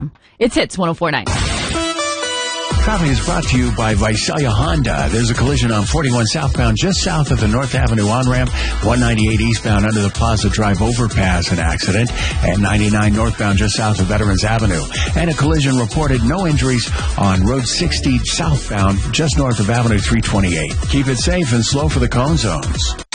It's Hits 104.9. Traffic is brought to you by Visalia Honda. There's a collision on 41 southbound just south of the North Avenue on-ramp, 198 eastbound under the Plaza Drive overpass, an accident, and 99 northbound just south of Veterans Avenue. And a collision reported, no injuries on Road 60 southbound just north of Avenue 328. Keep it safe and slow for the cone zones.